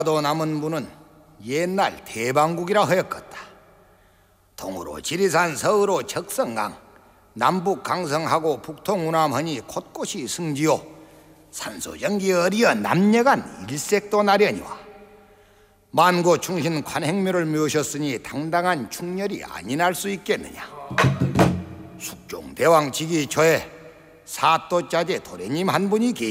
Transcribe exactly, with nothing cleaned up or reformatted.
도 남은 분은 옛날 대방국이라 하였겠다. 동으로 지리산, 서으로 적성강, 남북 강성하고 북통우남하니 곳곳이 승지요. 산소전기 어리어 남녀간 일색도 나려니와 만고 충신 관행묘를 묘셨으니 당당한 충렬이 아니날 수 있겠느냐. 숙종 대왕 직위 초에 사또자제 도련님 한 분이